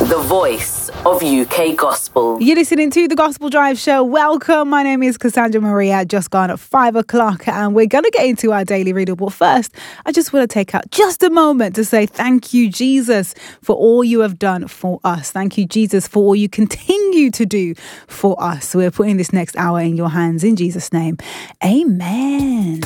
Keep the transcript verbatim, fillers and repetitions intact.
the voice of U K Gospel. You're listening to The Gospel Drive Show. Welcome. My name is Cassandra Maria. Just gone at five o'clock and we're going to get into our daily reading. But first, I just want to take out just a moment to say thank you, Jesus, for all you have done for us. Thank you, Jesus, for all you continue to do for us. We're putting this next hour in your hands in Jesus' name. Amen.